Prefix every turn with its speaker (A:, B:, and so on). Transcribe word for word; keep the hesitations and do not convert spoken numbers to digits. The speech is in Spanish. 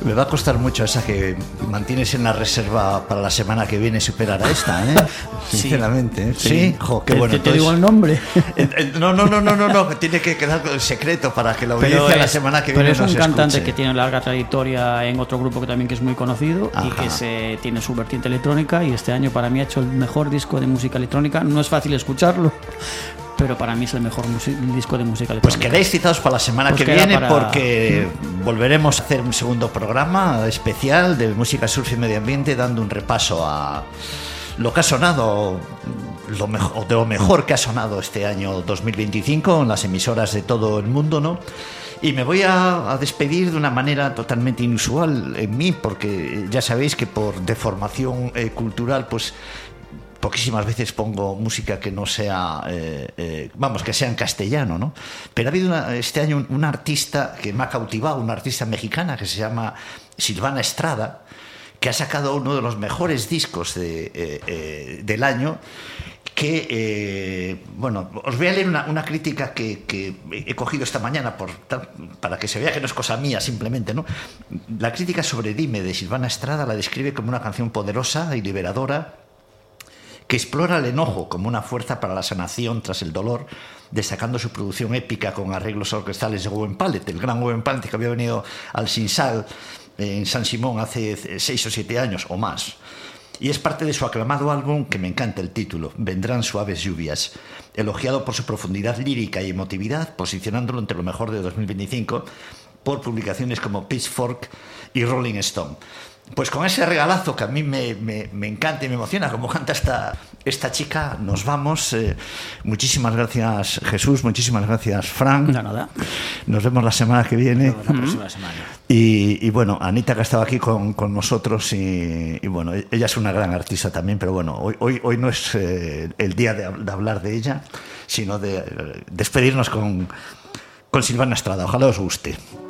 A: Me va a costar mucho esa que mantienes en la reserva para la semana que viene superar a esta, ¿eh? Sinceramente.
B: Sí,
A: sí. sí. Jo, qué
B: te,
A: bueno.
B: Te,
A: Entonces,
B: digo el nombre.
A: No, no, no, no, no, no. Tiene que quedar secreto para que la audiencia
B: es,
A: la semana que
B: pero
A: viene
B: es
A: nos
B: un
A: escuche.
B: cantante que tiene larga trayectoria en otro grupo que también que es muy conocido. Ajá. Y que se, tiene su vertiente electrónica, y este año para mí ha hecho el mejor disco de música electrónica. No es fácil escucharlo, pero para mí es el mejor disco de música electrónica.
A: Pues quedáis citados para la semana pues que viene para... porque volveremos a hacer un segundo programa especial de música, surf y medio ambiente, dando un repaso a lo que ha sonado, lo mejor, de lo mejor que ha sonado este año dos mil veinticinco en las emisoras de todo el mundo, ¿no? Y me voy a, a despedir de una manera totalmente inusual en mí, porque ya sabéis que por deformación eh, cultural, pues poquísimas veces pongo música que no sea, eh, eh, vamos, que sea en castellano, ¿no? Pero ha habido una, este año un, una artista que me ha cautivado, una artista mexicana que se llama Silvana Estrada, que ha sacado uno de los mejores discos de, eh, eh, del año, que, eh, bueno, os voy a leer una, una crítica que, que he cogido esta mañana por, para que se vea que no es cosa mía simplemente, ¿no? La crítica sobre Dime de Silvana Estrada la describe como una canción poderosa y liberadora que explora el enojo como una fuerza para la sanación tras el dolor, destacando su producción épica con arreglos orquestales de Owen Pallett, el gran Owen Pallett que había venido al Sinsal en San Simón hace seis o siete años o más. Y es parte de su aclamado álbum, que me encanta el título, Vendrán suaves lluvias, elogiado por su profundidad lírica y emotividad, posicionándolo entre lo mejor de dos mil veinticinco por publicaciones como Pitchfork y Rolling Stone. Pues con ese regalazo que a mí me, me, me encanta y me emociona, como canta esta, esta chica, nos vamos. Eh, muchísimas gracias, Jesús, muchísimas gracias, Fran.
B: No, nada.
A: Nos vemos la semana que viene.
B: La próxima semana.
A: Y, y bueno, Anita, que ha estado aquí con, con nosotros, y, y bueno, ella es una gran artista también, pero bueno, hoy, hoy, hoy no es eh, el día de, de hablar de ella, sino de eh, despedirnos con, con Silvana Estrada. Ojalá os guste.